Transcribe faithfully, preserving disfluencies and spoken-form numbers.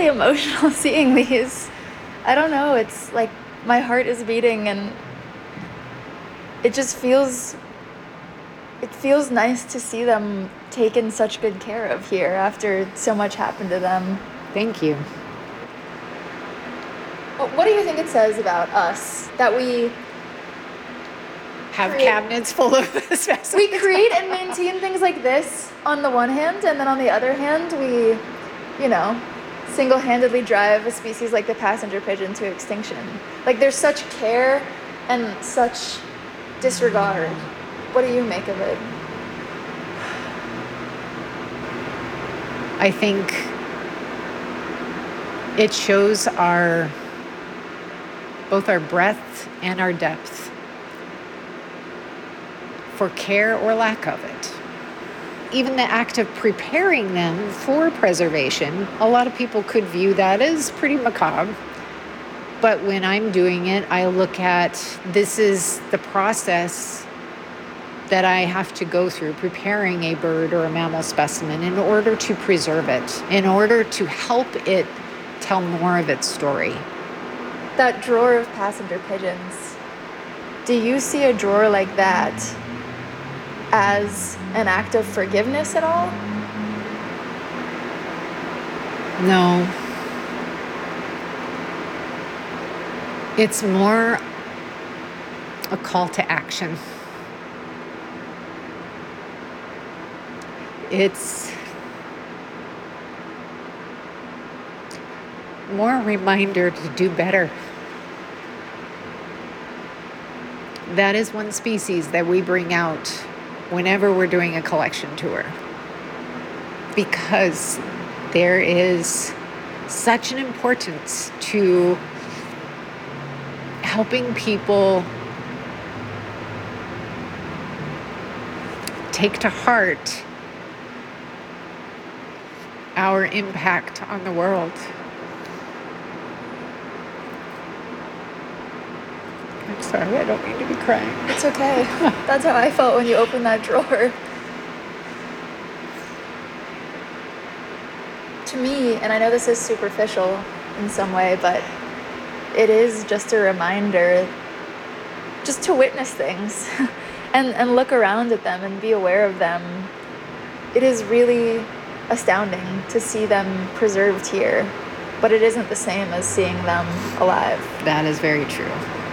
really emotional seeing these. I don't know, it's like my heart is beating and it just feels it feels nice to see them taken such good care of here after so much happened to them. Thank you. What do you think it says about us that we Have create, cabinets full of specimens? we create and maintain things like this on the one hand, and then on the other hand, we, you know, single-handedly drive a species like the passenger pigeon to extinction. Like, there's such care and such disregard. What do you make of it? I think it shows our both our breadth and our depth for care or lack of it. Even the act of preparing them for preservation, a lot of people could view that as pretty macabre. But when I'm doing it, I look at this is the process that I have to go through preparing a bird or a mammal specimen in order to preserve it, in order to help it tell more of its story. That drawer of passenger pigeons, do you see a drawer like that as an act of forgiveness at all? No. It's more a call to action. It's more a reminder to do better. That is one species that we bring out whenever we're doing a collection tour, because there is such an importance to helping people take to heart our impact on the world. I'm sorry, I don't mean to be crying. It's okay. That's how I felt when you opened that drawer. To me, and I know this is superficial in some way, but it is just a reminder just to witness things and, and look around at them and be aware of them. It is really astounding to see them preserved here, but it isn't the same as seeing them alive. That is very true.